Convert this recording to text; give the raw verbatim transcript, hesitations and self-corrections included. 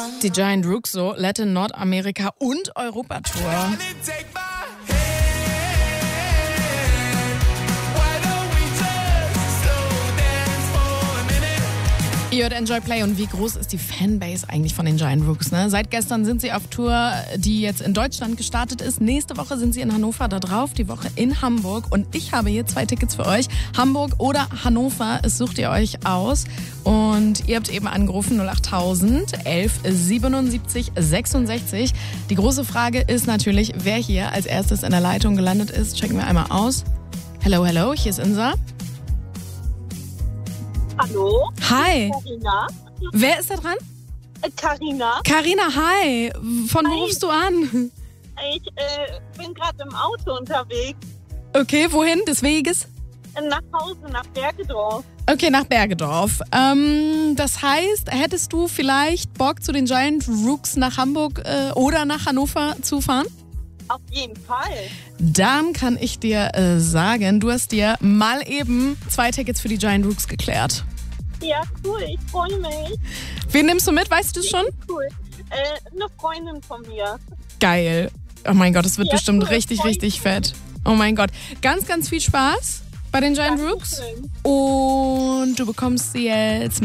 Die Giant Rooks, so Latin, Nordamerika und Europa-Tour. Ihr hört Enjoy Play und wie groß ist die Fanbase eigentlich von den Giant Rooks? Ne? Seit gestern sind sie auf Tour, die jetzt in Deutschland gestartet ist. Nächste Woche sind sie in Hannover, da drauf die Woche in Hamburg. Und ich habe hier zwei Tickets für euch. Hamburg oder Hannover, es sucht ihr euch aus. Und ihr habt eben angerufen null acht tausend elf siebenundsiebzig sechsundsechzig. Die große Frage ist natürlich, wer hier als erstes in der Leitung gelandet ist. Checken wir einmal aus. Hello, hello, hier ist Insa. Hallo? Hi. Carina. Wer ist da dran? Carina. Carina, hi. Von wo Hi. rufst du an? Ich äh, bin gerade im Auto unterwegs. Okay, wohin des Weges? Nach Hause, nach Bergedorf. Okay, nach Bergedorf. Ähm, das heißt, hättest du vielleicht Bock, zu den Giant Rooks nach Hamburg äh, oder nach Hannover zu fahren? Auf jeden Fall. Dann kann ich dir äh, sagen, du hast dir mal eben zwei Tickets für die Giant Rooks geklärt. Ja, cool. Ich freue mich. Wen nimmst du mit? Weißt du es schon? Cool. Äh, eine Freundin von mir. Geil. Oh mein Gott, es wird Ja, bestimmt cool, richtig, voll richtig cool. fett. Oh mein Gott. Ganz, ganz viel Spaß bei den Giant Rooks. Dankeschön. Und du bekommst sie jetzt